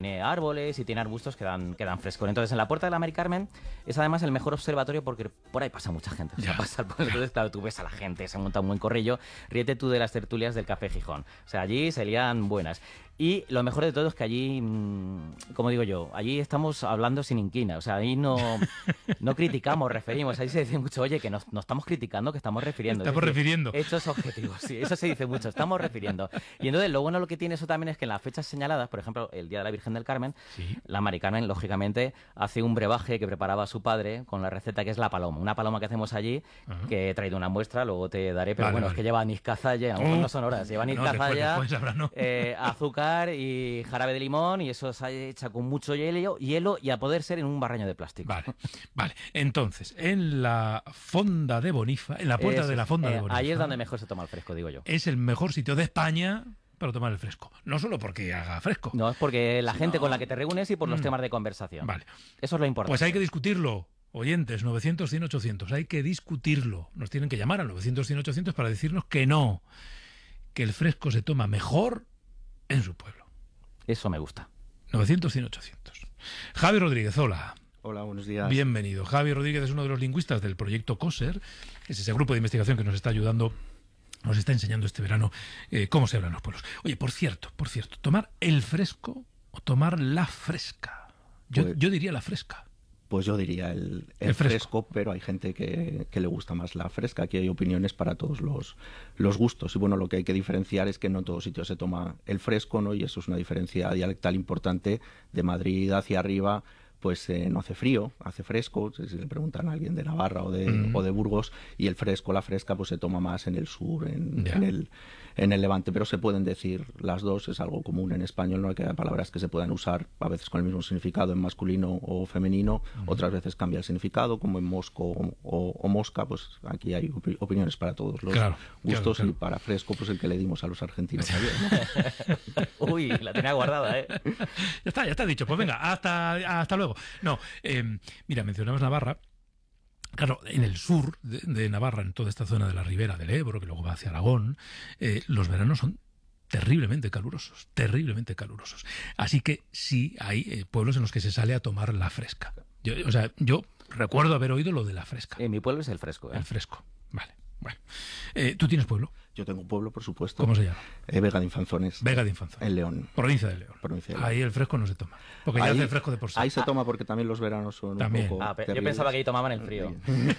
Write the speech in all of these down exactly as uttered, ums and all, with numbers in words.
tiene árboles y tiene arbustos que dan, que dan frescor. Entonces, en la Puerta de la Mari Carmen es además el mejor observatorio porque por ahí pasa mucha gente. O sea, pasa el pueblo. Entonces, claro, tú ves a la gente, se monta un buen corrillo. Ríete tú de las tertulias del Café Gijón. O sea, allí se lían buenas. Y lo mejor de todo es que allí, como digo yo, allí estamos hablando sin inquina. O sea, ahí no, no criticamos, referimos. Ahí se dice mucho, oye, que no, no estamos criticando, que estamos refiriendo. Estamos es decir, refiriendo. hechos objetivos, sí, eso se dice mucho, estamos refiriendo. Y entonces, lo bueno lo que tiene eso también es que en las fechas señaladas, por ejemplo, el Día de la Virgen del Carmen, sí. la Mari Carmen, lógicamente, hace un brebaje que preparaba su padre con la receta que es la paloma. Una paloma que hacemos allí, uh-huh. que he traído una muestra, luego te daré, pero vale, bueno, vale. es que lleva anís cazalla, a lo mejor no son horas, lleva anís no, cazalla, después, después habrá, ¿no? eh, azúcar y jarabe de limón, y eso se echa con mucho hielo, hielo y a poder ser en un barreño de plástico. Vale, vale. Entonces, en la Fonda de Bonifa, en la puerta es, de la Fonda eh, de Bonifa... Ahí es donde mejor se toma el fresco, digo yo. Es el mejor sitio de España para tomar el fresco. No solo porque haga fresco. No, es porque la sino... gente con la que te reúnes y por los mm. temas de conversación. Vale. Eso es lo importante. Pues hay que discutirlo. Oyentes, novecientos, cien, ochocientos. Hay que discutirlo. Nos tienen que llamar al novecientos, cien, ochocientos para decirnos que no. Que el fresco se toma mejor en su pueblo. Eso me gusta. novecientos, cien, ochocientos. Javi Rodríguez, hola. Hola, buenos días. Bienvenido. Javi Rodríguez es uno de los lingüistas del proyecto COSER, es ese grupo de investigación que nos está ayudando, nos está enseñando este verano eh, cómo se hablan los pueblos. Oye, por cierto, por cierto, tomar el fresco o tomar la fresca. Yo, pues, yo diría la fresca. Pues yo diría el, el, el fresco. fresco, pero hay gente que, que le gusta más la fresca. Aquí hay opiniones para todos los, los gustos. Y bueno, lo que hay que diferenciar es que no en todos sitios se toma el fresco, ¿no? Y eso es una diferencia dialectal importante. De Madrid hacia arriba, pues eh, no hace frío, hace fresco. Si le preguntan a alguien de Navarra o de, mm. o de Burgos, y el fresco, la fresca, pues se toma más en el sur, en, en, el, en el Levante. Pero se pueden decir las dos, es algo común en español, no hay que haya palabras que se puedan usar a veces con el mismo significado en masculino o femenino, mm. otras veces cambia el significado, como en mosco o, o, o mosca, pues aquí hay op opiniones para todos los claro, gustos, claro, claro. Y para fresco, pues el que le dimos a los argentinos ayer, ¿no? Uy, la tenía guardada, ¿eh? Ya está, ya está dicho. Pues venga, hasta, hasta luego. No, eh, mira, mencionabas Navarra. Claro, en el sur de, de Navarra, en toda esta zona de la ribera del Ebro, que luego va hacia Aragón, eh, los veranos son terriblemente calurosos, terriblemente calurosos. Así que sí hay eh, pueblos en los que se sale a tomar la fresca. Yo, o sea, yo recuerdo haber oído lo de la fresca. En mi pueblo es el fresco, ¿eh? El fresco, vale. Bueno, eh, ¿tú tienes pueblo? Yo tengo un pueblo, por supuesto. ¿Cómo se llama? Eh, Vega de Infanzones. Vega de Infanzones. En León. Provincia de León. Provincia de León. Ahí el fresco no se toma. Porque ahí, ya hace el fresco de por sí. Ahí se toma porque también los veranos son también. un poco ah, terribles. Yo pensaba que ahí tomaban el frío.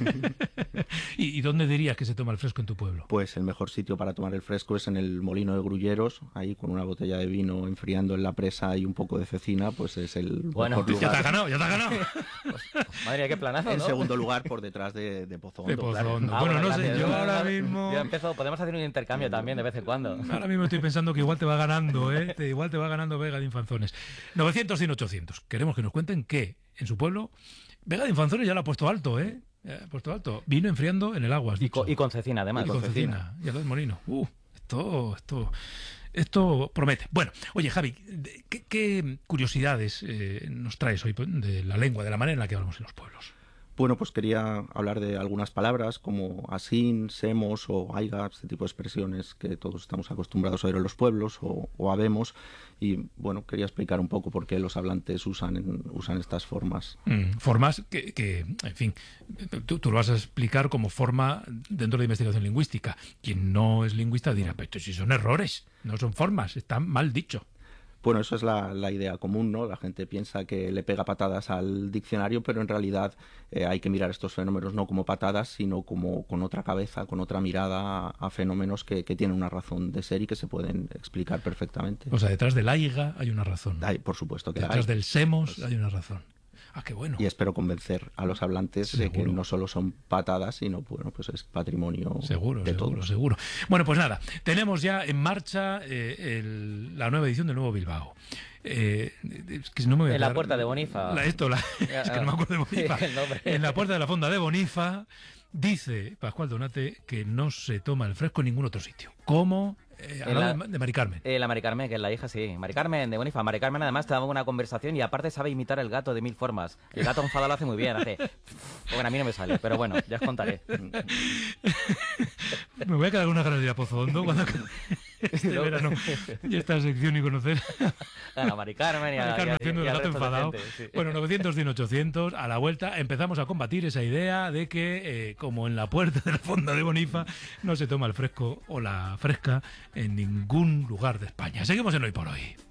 ¿Y, ¿Y dónde dirías que se toma el fresco en tu pueblo? Pues el mejor sitio para tomar el fresco es en el Molino de Grulleros, ahí con una botella de vino enfriando en la presa y un poco de cecina, pues es el bueno, mejor lugar. Ya te has ganado, ya te has ganado. Pues, madre mía, qué planazo, En ¿no? segundo lugar, por detrás de, de Pozondo. De Pozondo. Claro. Ah, bueno, bueno, no gracias. sé, yo ahora mismo... Yo empiezo, podemos hacer un intercambio también de vez en cuando. Ahora mismo estoy pensando que igual te va ganando, ¿eh? Te, igual te va ganando Vega de Infanzones. novecientos, cien, ochocientos. Queremos que nos cuenten que en su pueblo Vega de Infanzones ya lo ha puesto alto, ¿eh? Ya ha puesto alto. Vino enfriando en el agua, has Y dicho. con, y con cecina, además. Y con cecina. Y al molino. Uh, esto, esto, esto promete. Bueno, oye, Javi, ¿qué, qué curiosidades eh, nos traes hoy de la lengua, de la manera en la que hablamos en los pueblos? Bueno, pues quería hablar de algunas palabras como asín, semos o aiga, este tipo de expresiones que todos estamos acostumbrados a oír en los pueblos o, o habemos. Y bueno, quería explicar un poco por qué los hablantes usan, usan estas formas. Mm, formas que, que, en fin, tú, tú lo vas a explicar como forma dentro de investigación lingüística. Quien no es lingüista dirá, pero si son errores, no son formas, está mal dicho. Bueno, eso es la, la idea común, ¿no? La gente piensa que le pega patadas al diccionario, pero en realidad eh, hay que mirar estos fenómenos no como patadas, sino como con otra cabeza, con otra mirada a, a fenómenos que, que tienen una razón de ser y que se pueden explicar perfectamente. O sea, detrás del aiga hay una razón. Hay, por supuesto que detrás hay. del semos pues, hay una razón. Ah, qué bueno. Y espero convencer a los hablantes seguro. de que no solo son patadas, sino bueno, pues es patrimonio seguro, de seguro, todos. Seguro. Bueno, pues nada, tenemos ya en marcha eh, el, la nueva edición del Nuevo Bilbao. Eh, es que no me voy a en dar, la puerta de Bonifa. La, esto, la, es que no me acuerdo de Bonifa. En la puerta de la Fonda de Bonifa dice Pascual Donate que no se toma el fresco en ningún otro sitio. ¿Cómo? Eh, la, de Mari Carmen. Eh, la Mari Carmen, que es la hija, sí. Mari Carmen de Bonifa. Mari Carmen además te daba una conversación y aparte sabe imitar el gato de mil formas. El gato enfadado lo hace muy bien, hace... Bueno, a mí no me sale, pero bueno, ya os contaré. Me voy a quedar con unas ganas de ir a Pozondo cuando... este verano y esta sección y conocer a la Mari Carmen y a, Mari Carmen y a- haciendo y el al gato resto de enfadado. gente, sí. Bueno, novecientos, cien, ochocientos, a la vuelta empezamos a combatir esa idea de que, eh, como en la puerta de la fonda de Bonifa, no se toma el fresco o la fresca en ningún lugar de España. Seguimos en Hoy por Hoy.